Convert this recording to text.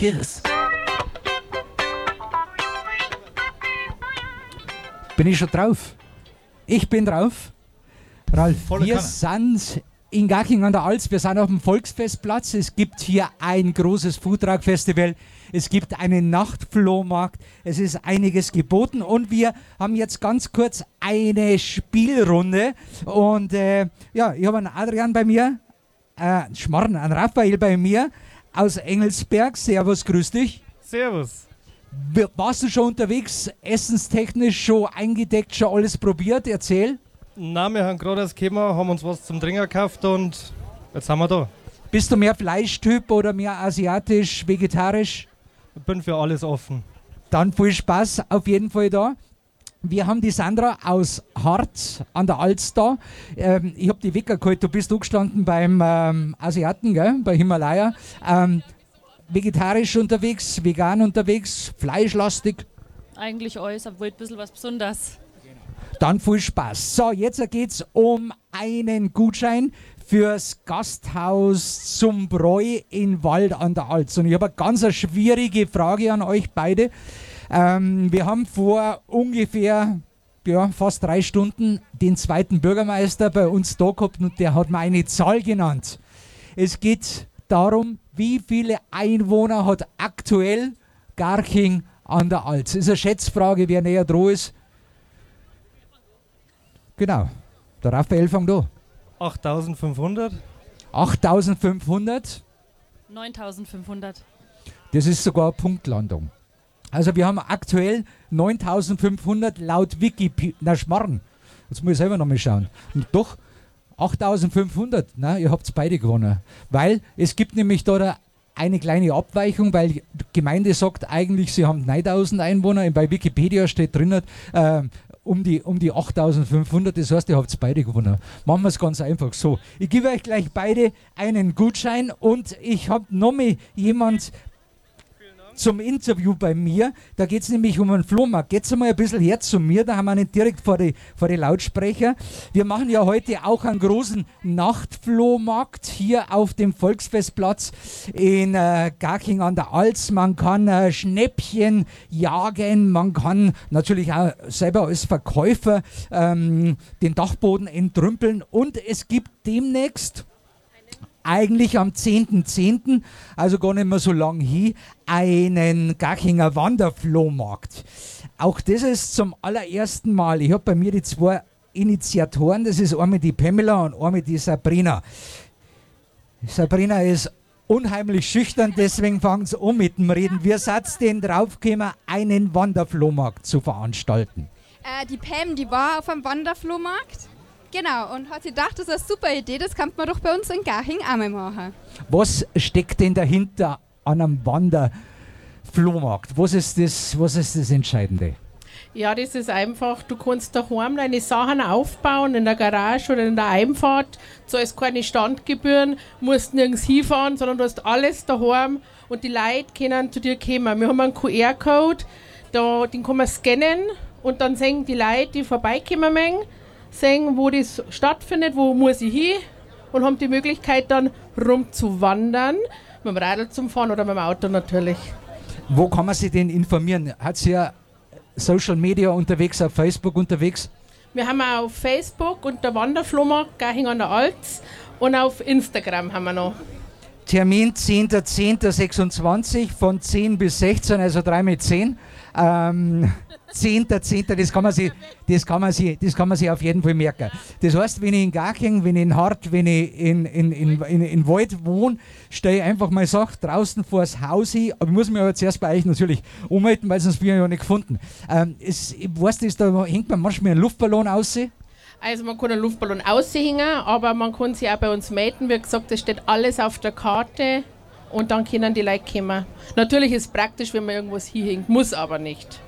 Cheers. Bin ich schon drauf? Ich bin drauf. Ralf, Volle wir Kanne. sind in Garching an der Alz. Wir sind auf dem Volksfestplatz. Es gibt hier ein großes Foodtruck-Festival. Es gibt einen Nachtflohmarkt. Es ist einiges geboten. Und wir haben jetzt ganz kurz eine Spielrunde. Und ja, ich habe einen Adrian bei mir, einen Raphael bei mir aus Engelsberg. Servus, grüß dich. Servus. Warst du schon unterwegs, essenstechnisch schon eingedeckt, schon alles probiert? Erzähl. Na, wir haben gerade erst gekommen, haben uns was zum Trinken gekauft und jetzt sind wir da. Bist du mehr Fleischtyp oder mehr asiatisch, vegetarisch? Ich bin für alles offen. Dann viel Spaß auf jeden Fall da. Wir haben die Sandra aus Hart an der Alz da. Ich habe die Wecker geholt, du bist angestanden beim Asiaten, gell? Bei Himalaya. Vegetarisch unterwegs, vegan unterwegs, fleischlastig. Eigentlich alles, obwohl ein bisschen was Besonderes. Dann viel Spaß. So, jetzt geht es um einen Gutschein fürs Gasthaus zum Bräu in Wald an der Alz. Und ich habe eine ganz schwierige Frage an euch beide. Wir haben vor ungefähr fast 3 Stunden den zweiten Bürgermeister bei uns da gehabt und der hat mir eine Zahl genannt. Es geht darum, wie viele Einwohner hat aktuell Garching an der Alz. Das ist eine Schätzfrage, wer näher dran ist. Genau, der Raphael fängt an. 8500. 8500, 9500. das ist sogar eine Punktlandung. Also wir haben aktuell 9500 laut Wikipedia. Na Schmarrn, jetzt muss ich selber nochmal schauen. Und doch 8500, na, ihr habt beide gewonnen. Weil es gibt nämlich da eine kleine Abweichung, weil die Gemeinde sagt eigentlich, sie haben 9000 Einwohner. Bei Wikipedia steht drinnen, um die 8500, das heißt, ihr habt beide gewonnen. Machen wir es ganz einfach so. Ich gebe euch gleich beide einen Gutschein und ich habe noch mal jemand zum Interview bei mir. Da geht es nämlich um einen Flohmarkt. Geht's einmal ein bisschen her zu mir, da haben wir nicht direkt vor die Lautsprecher. Wir machen ja heute auch einen großen Nachtflohmarkt hier auf dem Volksfestplatz in Garching an der Alz. Man kann Schnäppchen jagen, man kann natürlich auch selber als Verkäufer den Dachboden entrümpeln und es gibt demnächst eigentlich am 10.10., also gar nicht mehr so lang hin, einen Garchinger Wanderflohmarkt. Auch das ist zum allerersten Mal. Ich habe bei mir die 2 Initiatoren, das ist einmal die Pamela und einmal die Sabrina. Sabrina ist unheimlich schüchtern, deswegen fangen sie an mit dem Reden. Wir seid denn draufgekommen, einen Wanderflohmarkt zu veranstalten? Die Pam, die war auf einem Wanderflohmarkt. Genau, und hat sich gedacht, das ist eine super Idee, das kann man doch bei uns in Garching auch mal machen. Was steckt denn dahinter an einem Wanderflohmarkt? Was ist das Entscheidende? Ja, das ist einfach, du kannst daheim deine Sachen aufbauen, in der Garage oder in der Einfahrt. Du zahlst keine Standgebühren, musst nirgends hinfahren, sondern du hast alles daheim und die Leute können zu dir kommen. Wir haben einen QR-Code, den kann man scannen und dann sehen die Leute, die vorbeikommen mögen, sehen, wo das stattfindet, wo muss ich hin und haben die Möglichkeit dann rumzuwandern, mit dem Radl zum Fahren oder mit dem Auto natürlich. Wo kann man sich denn informieren? Hat sie ja Social Media unterwegs, auf Facebook unterwegs? Wir haben auch auf Facebook unter Wanderflohmarkt Garching an der Alz und auf Instagram haben wir noch. Termin 10.10.26 von 10 bis 16, also 3 mit 10. 10.10., das kann man sich auf jeden Fall merken. Das heißt, wenn ich in Garching, wenn ich in Hart, wenn ich in Wald wohne, stehe ich einfach mal draußen vor das Haus hin, aber ich muss mich aber zuerst bei euch natürlich umhalten, weil sonst bin ich ja nicht gefunden. Ich weiß, da hängt man manchmal einen Luftballon aus. Also man kann einen Luftballon aushängen, aber man kann sich auch bei uns melden. Wie gesagt, das steht alles auf der Karte und dann können die Leute kommen. Natürlich ist es praktisch, wenn man irgendwas hinhängt, muss aber nicht.